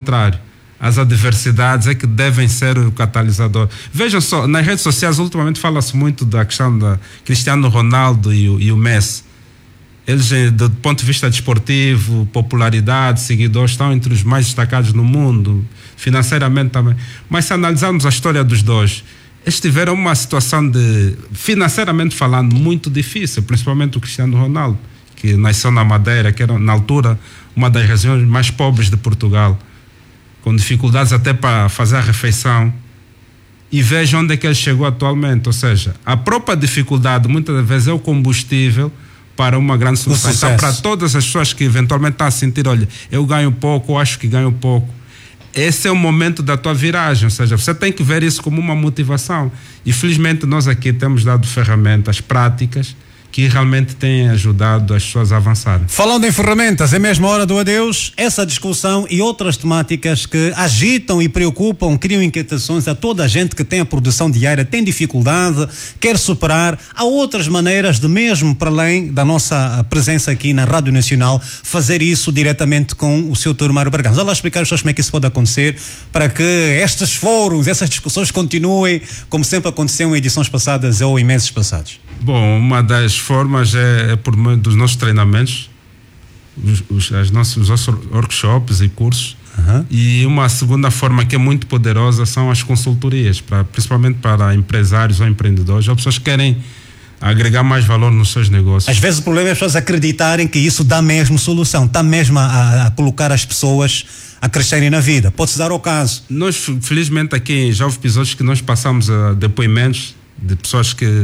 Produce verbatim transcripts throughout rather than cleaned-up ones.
contrário. As adversidades é que devem ser o catalisador. Vejam só, nas redes sociais ultimamente fala-se muito da questão da Cristiano Ronaldo e o, e o Messi. Eles, do ponto de vista desportivo, popularidade, seguidores, estão entre os mais destacados no mundo, financeiramente também. Mas se analisarmos a história dos dois, eles tiveram uma situação de, financeiramente falando, muito difícil, principalmente o Cristiano Ronaldo, que nasceu na Madeira, que era, na altura, uma das regiões mais pobres de Portugal, com dificuldades até para fazer a refeição. E veja onde é que ele chegou atualmente. Ou seja, a própria dificuldade, muitas vezes, é o combustível para uma grande solução. Então, para todas as pessoas que eventualmente estão a sentir, olha, eu ganho pouco, eu acho que ganho pouco, esse é o momento da tua viragem, ou seja, você tem que ver isso como uma motivação. E felizmente nós aqui temos dado ferramentas práticas que realmente têm ajudado as pessoas a avançarem. Falando em ferramentas, é mesmo a hora do adeus. Essa discussão e outras temáticas que agitam e preocupam, criam inquietações a toda a gente que tem a produção diária, tem dificuldade, quer superar. Há outras maneiras de, mesmo para além da nossa presença aqui na Rádio Nacional, fazer isso diretamente com o seu doutor Mário Bragança. Vamos lá explicar às pessoas como é que isso pode acontecer para que estes fóruns, essas discussões continuem como sempre aconteceu em edições passadas ou em meses passados. Bom, uma das formas é, é por meio dos nossos treinamentos, os, os, as nossos, os nossos workshops e cursos. Uhum. E uma segunda forma que é muito poderosa são as consultorias, pra, principalmente para empresários ou empreendedores, ou pessoas que querem agregar mais valor nos seus negócios. Às vezes o problema é as pessoas acreditarem que isso dá mesmo solução, dá mesmo a, a colocar as pessoas a crescerem na vida. Pode-se dar ao caso. Nós, felizmente, aqui já houve episódios que nós passamos a depoimentos de pessoas que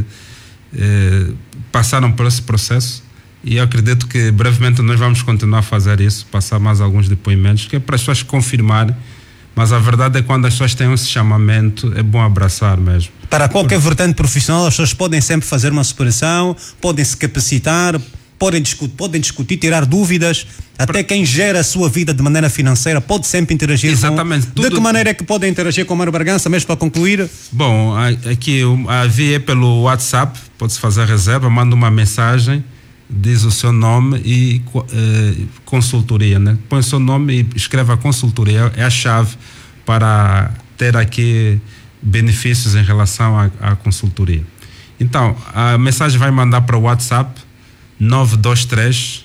Eh, passaram por esse processo, e eu acredito que brevemente nós vamos continuar a fazer isso, passar mais alguns depoimentos, que é para as pessoas confirmarem, mas a verdade é que quando as pessoas têm esse chamamento, é bom abraçar mesmo. Para qualquer vertente profissional, as pessoas podem sempre fazer uma superação, podem se capacitar, podem discutir, podem discutir, tirar dúvidas, até quem gera a sua vida de maneira financeira pode sempre interagir. Exatamente. Com... Tudo... De que maneira é que podem interagir com o Mário Bragança, mesmo para concluir? Bom, aqui a via é pelo WhatsApp, pode-se fazer a reserva, manda uma mensagem, diz o seu nome e eh, consultoria, né? Põe o seu nome e escreve a consultoria, é a chave para ter aqui benefícios em relação à, à consultoria. Então, a mensagem vai mandar para o WhatsApp nove dois três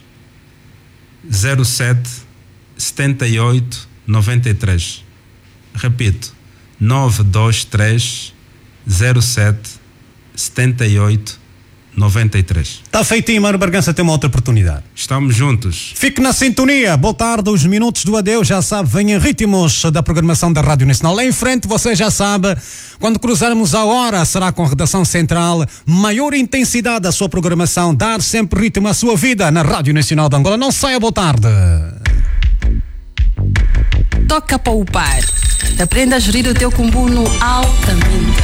zero sete sete oito nove três. Repito, nove dois três zero sete sete oito nove três. Está feitinho, Mário Bragança, tem uma outra oportunidade. Estamos juntos. Fique na sintonia. Boa tarde, os minutos do adeus, já sabe, vem em ritmos da programação da Rádio Nacional. Lá em frente, você já sabe, quando cruzarmos a hora, será com a redação central, maior intensidade da sua programação, dar sempre ritmo à sua vida na Rádio Nacional de Angola. Não saia, boa tarde. Toca poupar. Aprenda a gerir o teu cumbuno altamente.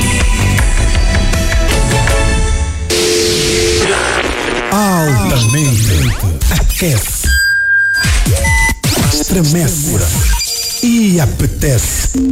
Altamente aquece, estremece e apetece.